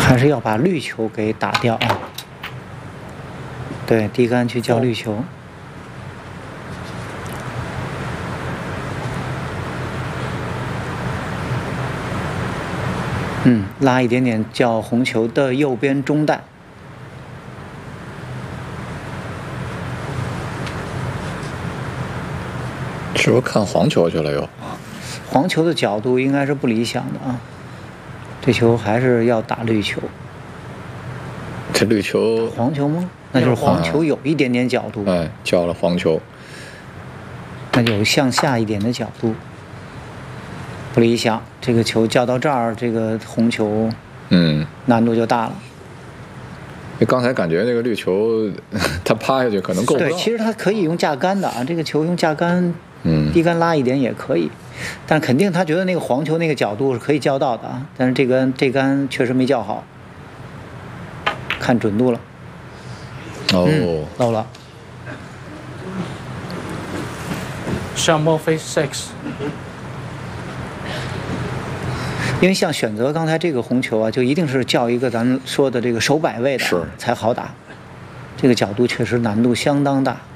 还是要把绿球给打掉啊。对，低杆去叫绿球。拉一点点叫红球的右边中带。 是不是看黄球去了又？ 黄球的角度应该是不理想的啊，这球还是要打绿球。 这绿球黄球吗？那就是黄球有一点点角度。 哎，叫了黄球， 那有向下一点的角度，不理想。这个球叫到这儿，这个红球，难度就大了。 刚才感觉那个绿球，它趴下去可能够不到。 对，其实它可以用架杆的啊，这个球用架杆，低杆拉一点也可以，但肯定他觉得那个黄球那个角度是可以叫到的啊，但是这杆确实没叫好，看准度了。漏了。 Shot ball face 6。 因为像选择刚才这个红球啊，就一定是叫一个咱们说的这个手摆位的才好打，这个角度确实难度相当大。